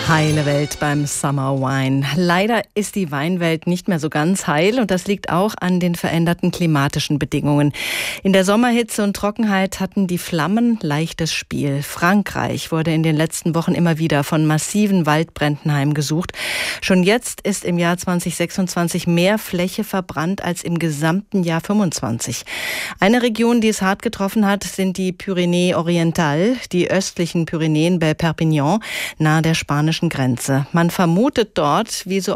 Heile Welt beim Summer Wine. Leider ist die Weinwelt nicht mehr so ganz heil und das liegt auch an den veränderten klimatischen Bedingungen. In der Sommerhitze und Trockenheit hatten die Flammen leichtes Spiel. Frankreich wurde in den letzten Wochen immer wieder von massiven Waldbränden heimgesucht. Schon jetzt ist im Jahr 2026 mehr Fläche verbrannt als im gesamten Jahr 25. Eine Region, die es hart getroffen hat, sind die Pyrenäen Oriental, die östlichen Pyrenäen bei Perpignan, nahe der spanischen Grenze. Man vermutet dort, wie so